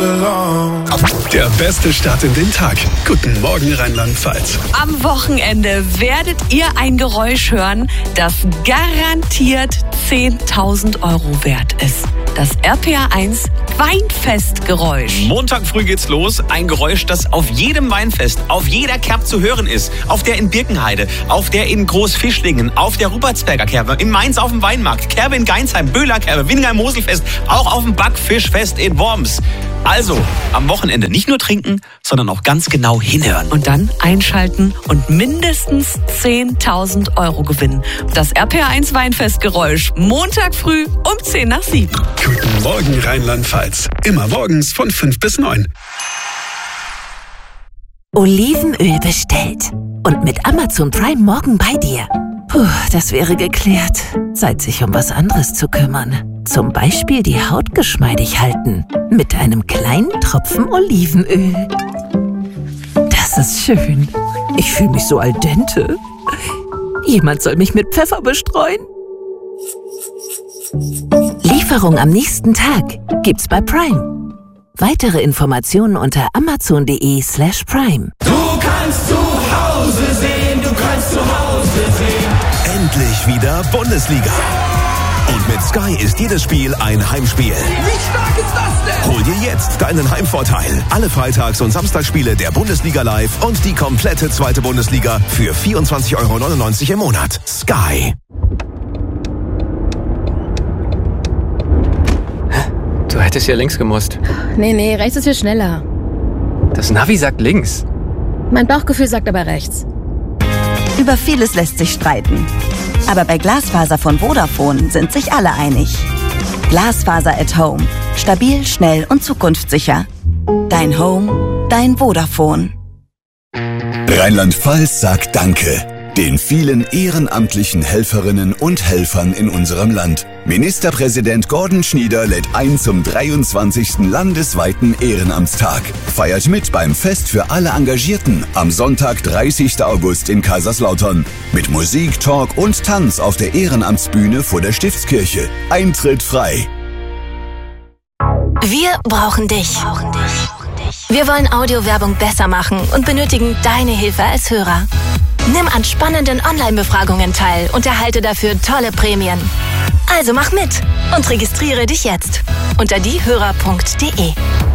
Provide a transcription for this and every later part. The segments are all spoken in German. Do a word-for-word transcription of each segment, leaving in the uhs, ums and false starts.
Der beste Start in den Tag. Guten Morgen Rheinland-Pfalz. Am Wochenende werdet ihr ein Geräusch hören, das garantiert zehntausend Euro wert ist. Das R P R eins Weinfestgeräusch. Montag früh geht's los. Ein Geräusch, das auf jedem Weinfest, auf jeder Kerb zu hören ist. Auf der in Birkenheide, auf der in Großfischlingen, auf der Rupertsberger Kerbe, in Mainz auf dem Weinmarkt, Kerbe in Geinsheim, Böhler Kerbe, Winningham-Moselfest, auch auf dem Backfischfest in Worms. Also, am Wochenende nicht nur trinken, sondern auch ganz genau hinhören. Und dann einschalten und mindestens zehntausend Euro gewinnen. Das R P R eins Weinfestgeräusch. Montag früh um zehn nach sieben. Guten Morgen Rheinland-Pfalz. Immer morgens von fünf bis neun. Olivenöl bestellt. Und mit Amazon Prime morgen bei dir. Puh, das wäre geklärt. Zeit, sich um was anderes zu kümmern. Zum Beispiel die Haut geschmeidig halten. Mit einem kleinen Tropfen Olivenöl. Das ist schön. Ich fühle mich so al dente. Jemand soll mich mit Pfeffer bestreuen. Lieferung am nächsten Tag gibt's bei Prime. Weitere Informationen unter amazon.de slash prime. Du kannst zu Hause sehen, du kannst zu Hause sehen. Endlich wieder Bundesliga. Und mit Sky ist jedes Spiel ein Heimspiel. Wie stark ist das denn? Hol dir jetzt deinen Heimvorteil. Alle Freitags- und Samstagsspiele der Bundesliga live und die komplette zweite Bundesliga für vierundzwanzig Euro neunundneunzig im Monat. Sky. Du hättest ja links gemusst. Nee, nee, rechts ist viel schneller. Das Navi sagt links. Mein Bauchgefühl sagt aber rechts. Über vieles lässt sich streiten. Aber bei Glasfaser von Vodafone sind sich alle einig. Glasfaser at Home. Stabil, schnell und zukunftssicher. Dein Home, dein Vodafone. Rheinland-Pfalz sagt Danke den vielen ehrenamtlichen Helferinnen und Helfern in unserem Land. Ministerpräsident Gordon Schnieder lädt ein zum dreiundzwanzigsten landesweiten Ehrenamtstag. Feiert mit beim Fest für alle Engagierten am Sonntag, dreißigsten August in Kaiserslautern. Mit Musik, Talk und Tanz auf der Ehrenamtsbühne vor der Stiftskirche. Eintritt frei. Wir brauchen dich. Wir wollen Audiowerbung besser machen und benötigen deine Hilfe als Hörer. Nimm an spannenden Online-Befragungen teil und erhalte dafür tolle Prämien. Also mach mit und registriere dich jetzt unter diehörer punkt de.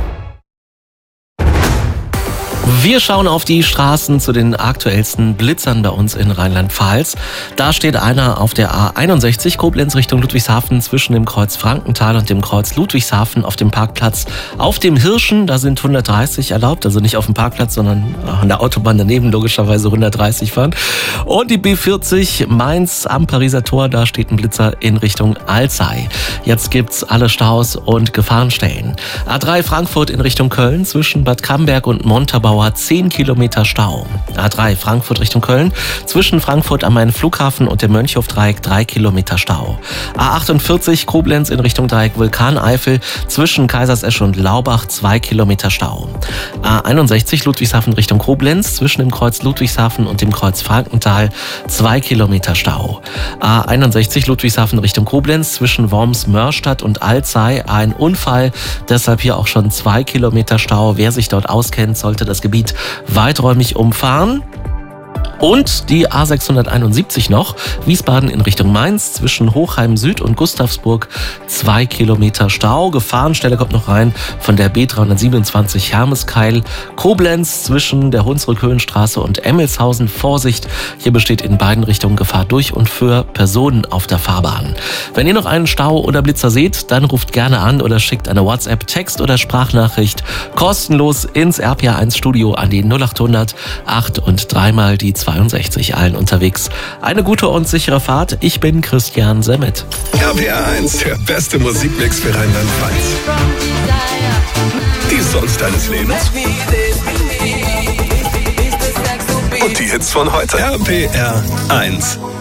Wir schauen auf die Straßen zu den aktuellsten Blitzern bei uns in Rheinland-Pfalz. Da steht einer auf der A einundsechzig Koblenz Richtung Ludwigshafen zwischen dem Kreuz Frankenthal und dem Kreuz Ludwigshafen auf dem Parkplatz auf dem Hirschen. Da sind hundertdreißig erlaubt, also nicht auf dem Parkplatz, sondern an der Autobahn daneben logischerweise hundertdreißig fahren. Und die B vierzig Mainz am Pariser Tor, da steht ein Blitzer in Richtung Alzey. Jetzt gibt's alle Staus und Gefahrenstellen. A drei Frankfurt in Richtung Köln zwischen Bad Camberg und Montabaur zehn Kilometer Stau. A drei Frankfurt Richtung Köln zwischen Frankfurt am Main Flughafen und dem Mönchhofdreieck drei Kilometer Stau. A achtundvierzig Koblenz in Richtung Dreieck Vulkaneifel zwischen Kaisersesch und Laubach zwei Kilometer Stau. A einundsechzig Ludwigshafen Richtung Koblenz zwischen dem Kreuz Ludwigshafen und dem Kreuz Frankenthal zwei Kilometer Stau. A einundsechzig Ludwigshafen Richtung Koblenz zwischen Worms-Mörstadt und Alzey ein Unfall, deshalb hier auch schon zwei Kilometer Stau. Wer sich dort auskennt, sollte das Gebiet weiträumig umfahren. Und die A sechshunderteinundsiebzig noch, Wiesbaden in Richtung Mainz, zwischen Hochheim Süd und Gustavsburg, zwei Kilometer Stau. Gefahrenstelle kommt noch rein von der B dreihundertsiebenundzwanzig Hermeskeil. Koblenz zwischen der Hunsrück-Höhenstraße und Emmelshausen. Vorsicht, hier besteht in beiden Richtungen Gefahr durch und für Personen auf der Fahrbahn. Wenn ihr noch einen Stau oder Blitzer seht, dann ruft gerne an oder schickt eine WhatsApp, Text oder Sprachnachricht kostenlos ins R P R eins Studio an die null achthundert acht und dreimal die zweiundsechzig. Allen unterwegs eine gute und sichere Fahrt. Ich bin Christian Semmet. R P R eins, der beste Musikmix für Rheinland-Pfalz. Die Songs deines Lebens. Und die Hits von heute. R P R eins.